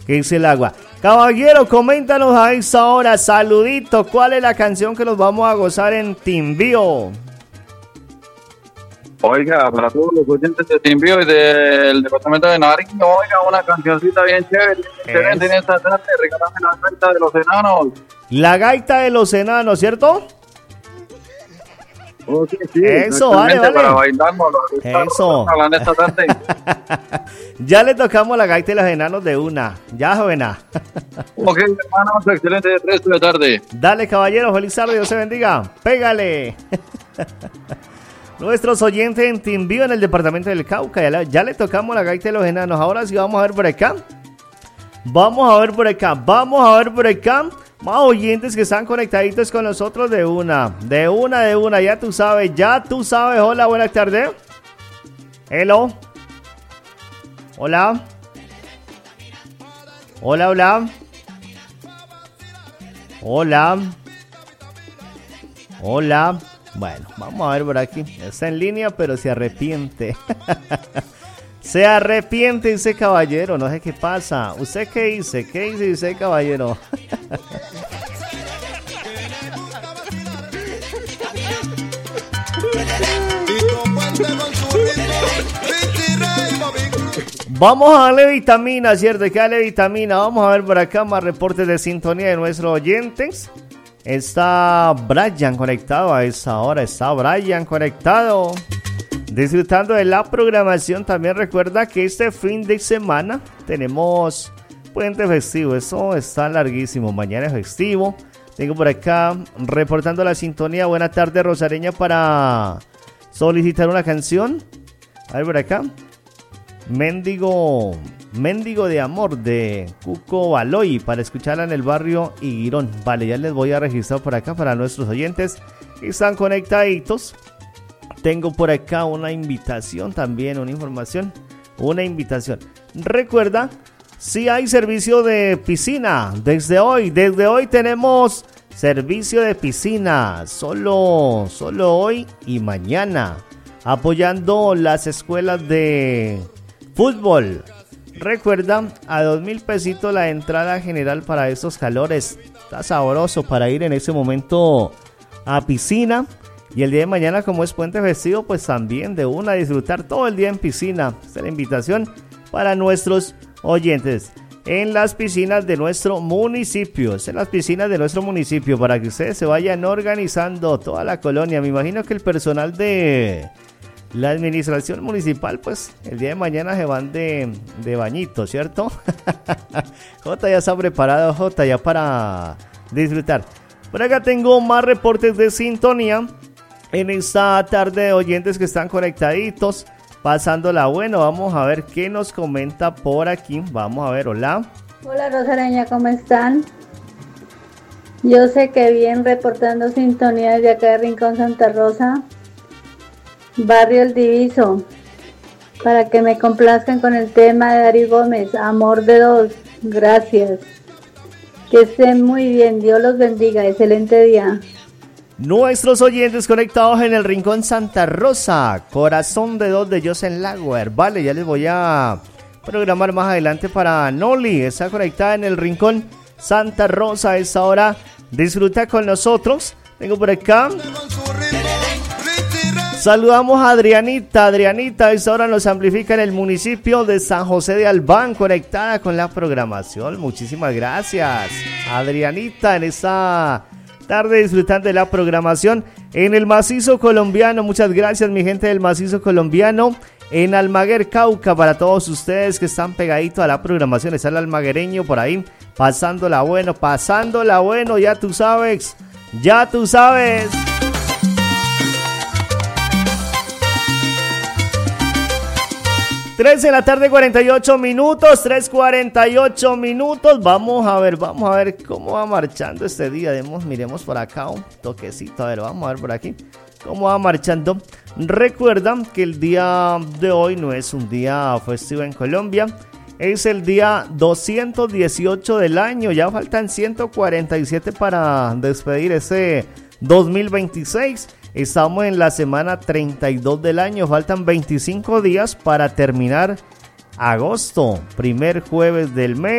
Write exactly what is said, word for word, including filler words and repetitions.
que es el agua. Caballero, coméntanos a esta hora, saludito, ¿cuál es la canción que nos vamos a gozar en Timbío? Oiga, para todos los oyentes de Timbío y del departamento de Nariño, oiga, una cancioncita bien chévere, excelente en esta tarde, regálame la gaita de los enanos. La gaita de los enanos, ¿cierto? Oh, sí, sí, eso, vale, vale. Para bailarnos, eso. Hablando esta tarde. Ya le tocamos la gaita de los enanos de una, ya, jovená. Ok, hermanos, excelente de tres de la tarde. Dale, caballero, feliz tarde, Dios se bendiga. Pégale. Nuestros oyentes en Timbío, en el departamento del Cauca, ya le, ya le tocamos la gaita de los enanos. Ahora sí vamos a ver por acá. Vamos a ver por acá, vamos a ver por acá. Más oyentes que están conectaditos con nosotros de una, de una, de una, ya tú sabes, ya tú sabes. Hola, buenas tardes. Hello. Hola. Hola, hola. Hola. Hola. Bueno, vamos a ver por aquí. Está en línea, pero se arrepiente. Se arrepiente ese caballero, no sé qué pasa. ¿Usted qué dice? ¿Qué dice ese caballero? Vamos a darle vitamina, ¿cierto? Hay que darle vitamina. Vamos a ver por acá más reportes de sintonía de nuestros oyentes. Está Brian conectado a esa hora. Está Brian conectado. Disfrutando de la programación. También recuerda que este fin de semana tenemos puente festivo. Eso está larguísimo. Mañana es festivo. Tengo por acá reportando la sintonía. Buenas tardes, Rosareña, para solicitar una canción. A ver por acá. Mendigo, Mendigo de Amor de Cuco Baloy, para escucharla en el barrio Higuirón. Vale, ya les voy a registrar por acá para nuestros oyentes que están conectaditos. Tengo por acá una invitación también, una información, una invitación. Recuerda, si hay servicio de piscina, desde hoy, desde hoy tenemos servicio de piscina, solo, solo hoy y mañana, apoyando las escuelas de fútbol. Recuerda, a dos mil pesitos la entrada general para estos calores. Está sabroso para ir en ese momento a piscina. Y el día de mañana, como es puente festivo, pues también de una disfrutar todo el día en piscina. Esta es la invitación para nuestros oyentes. En las piscinas de nuestro municipio. En las piscinas de nuestro municipio, para que ustedes se vayan organizando toda la colonia. Me imagino que el personal de la administración municipal, pues el día de mañana se van de, de bañito, ¿cierto? Jota ya está preparado, Jota, ya para disfrutar. Por acá tengo más reportes de sintonía en esta tarde de oyentes que están conectaditos, pasándola bueno. Vamos a ver qué nos comenta por aquí. Vamos a ver, hola. Hola, Rosareña, ¿cómo están? Yo sé que bien, reportando sintonía desde acá de Rincón Santa Rosa, Barrio El Diviso, para que me complazcan con el tema de Dari Gómez, Amor de Dos. Gracias. Que estén muy bien, Dios los bendiga, excelente día. Nuestros oyentes conectados en el Rincón Santa Rosa, Corazón de Dos de Josen Laguer. Vale, ya les voy a programar más adelante para Noli. Está conectada en el Rincón Santa Rosa a esta hora. Disfruta con nosotros. Tengo por acá. Saludamos a Adrianita. Adrianita a esta hora nos amplifica en el municipio de San José de Albán, conectada con la programación. Muchísimas gracias, Adrianita, en esta tarde disfrutando de la programación en el macizo colombiano. Muchas gracias, mi gente del macizo colombiano. En Almaguer, Cauca, para todos ustedes que están pegaditos a la programación. Está el almaguereño por ahí, pasándola bueno, pasándola bueno, ya tú sabes, ya tú sabes. tres de la tarde, cuarenta y ocho minutos, tres cuarenta y ocho minutos. Vamos a ver, vamos a ver cómo va marchando este día. Demos, miremos por acá un toquecito. A ver, vamos a ver por aquí cómo va marchando. Recuerda que el día de hoy no es un día festivo en Colombia. Es el día doscientos dieciocho del año. Ya faltan ciento cuarenta y siete para despedir ese dos mil veintiséis. Estamos en la semana treinta y dos del año. Faltan veinticinco días para terminar agosto, primer jueves del mes.